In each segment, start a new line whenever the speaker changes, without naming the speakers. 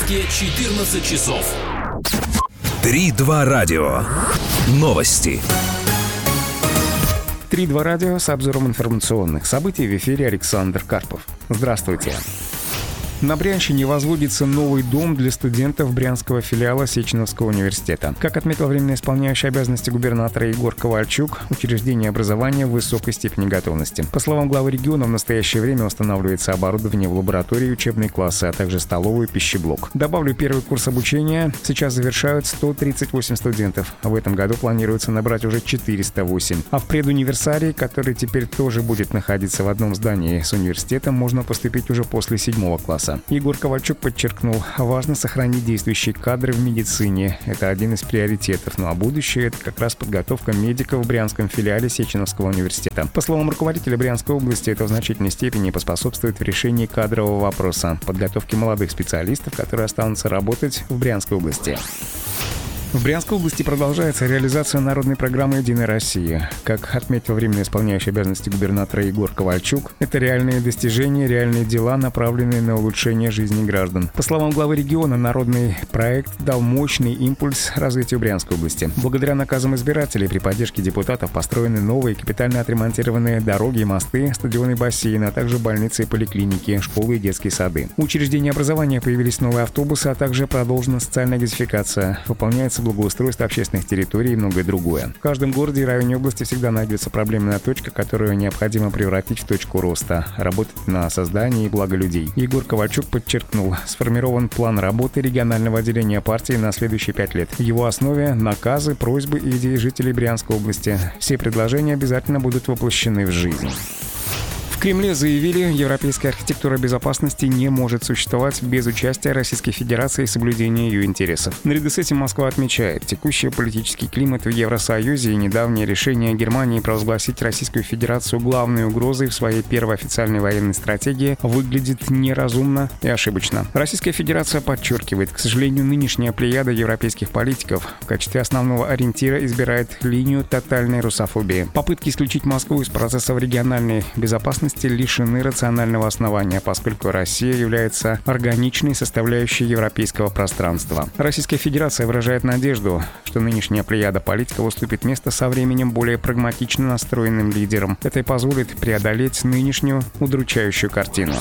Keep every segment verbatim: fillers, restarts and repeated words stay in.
подготовке четырнадцать часов.
три два радио. Новости.
три два радио с обзором информационных событий. В эфире Александр Карпов. Здравствуйте. На Брянщине возводится новый дом для студентов брянского филиала Сеченовского университета. Как отметил временно исполняющий обязанности губернатора Егор Ковальчук, учреждение образования в высокой степени готовности. По словам главы региона, в настоящее время устанавливается оборудование в лаборатории, учебные классы, а также столовую и пищеблок. Добавлю, первый курс обучения сейчас завершают сто тридцать восемь студентов. В этом году планируется набрать уже четыреста восемь. А в предуниверсарий, который теперь тоже будет находиться в одном здании с университетом, можно поступить уже после седьмого класса. Егор Ковальчук подчеркнул, важно сохранить действующие кадры в медицине. Это один из приоритетов. Ну а будущее — это как раз подготовка медиков в брянском филиале Сеченовского университета. По словам руководителя Брянской области, это в значительной степени поспособствует в решении кадрового вопроса, подготовке молодых специалистов, которые останутся работать в Брянской области. В Брянской области продолжается реализация народной программы «Единая Россия». Как отметил временно исполняющий обязанности губернатора Егор Ковальчук, это реальные достижения, реальные дела, направленные на улучшение жизни граждан. По словам главы региона, народный проект дал мощный импульс развитию Брянской области. Благодаря наказам избирателей при поддержке депутатов построены новые капитально отремонтированные дороги и мосты, стадионы и бассейны, а также больницы и поликлиники, школы и детские сады. У учреждений образования появились новые автобусы, а также продолжена социальная газификация. Выполняется благоустройство общественных территорий и многое другое. В каждом городе и районе области всегда найдется проблемная точка, которую необходимо превратить в точку роста, работать на создание и благо людей. Егор Ковальчук подчеркнул, сформирован план работы регионального отделения партии на следующие пять лет. В его основе наказы, просьбы и идеи жителей Брянской области. Все предложения обязательно будут воплощены в жизнь. В Кремле заявили, европейская архитектура безопасности не может существовать без участия Российской Федерации и соблюдения ее интересов. Наряду с этим Москва отмечает, текущий политический климат в Евросоюзе и недавнее решение Германии провозгласить Российскую Федерацию главной угрозой в своей первой официальной военной стратегии выглядит неразумно и ошибочно. Российская Федерация подчеркивает, к сожалению, нынешняя плеяда европейских политиков в качестве основного ориентира избирает линию тотальной русофобии. Попытки исключить Москву из процессов региональной безопасности лишены рационального основания, поскольку Россия является органичной составляющей европейского пространства. Российская Федерация выражает надежду, что нынешняя плеяда политиков уступит место со временем более прагматично настроенным лидерам. Это и позволит преодолеть нынешнюю удручающую картину.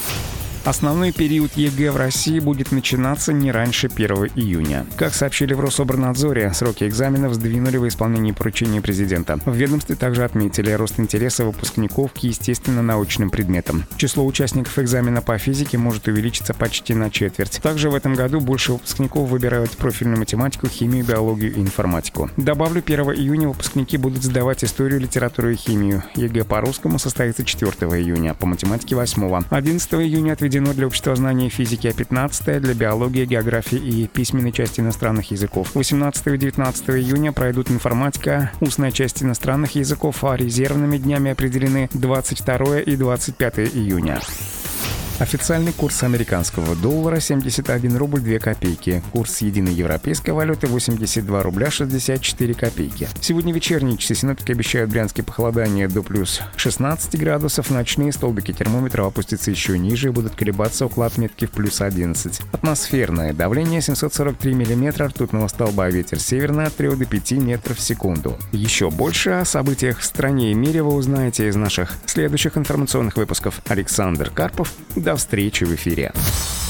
Основной период ЕГЭ в России будет начинаться не раньше первого июня. Как сообщили в Рособорнадзоре, сроки экзаменов сдвинули в исполнении поручения президента. В ведомстве также отметили рост интереса выпускников к естественно-научным предметам. Число участников экзамена по физике может увеличиться почти на четверть. Также в этом году больше выпускников выбирают профильную математику, химию, биологию и информатику. Добавлю, первого июня выпускники будут сдавать историю, литературу и химию. ЕГЭ по русскому состоится четвёртого июня, по математике восьмого. одиннадцатого июня отведено для обществознания и физики, а пятнадцатое для биологии, географии и письменной части иностранных языков. восемнадцатого и девятнадцатого июня пройдут информатика, устная часть иностранных языков, а резервными днями определены двадцать второго и двадцать пятого июня. Официальный курс американского доллара семьдесят один рубль две копейки. Курс единой европейской валюты восемьдесят два рубля шестьдесят четыре копейки. Сегодня вечерние часы синоптики обещают брянские похолодания до плюс шестнадцати градусов. Ночные столбики термометров опустятся еще ниже и будут колебаться около отметки в плюс одиннадцать. Атмосферное давление семьсот сорок три миллиметра ртутного столба, ветер северный от трёх до пяти метров в секунду. Еще больше о событиях в стране и мире вы узнаете из наших следующих информационных выпусков. Александр Карпов. До встречи в эфире.